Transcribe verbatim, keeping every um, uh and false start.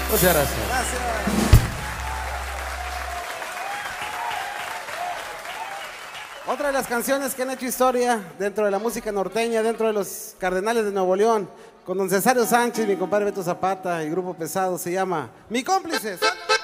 Muchas gracias. Gracias. Otra de las canciones que han hecho historia dentro de la música norteña, dentro de los Cardenales de Nuevo León, con don Cesario Sánchez, mi compadre Beto Zapata y Grupo Pesado, se llama Mi Cómplice.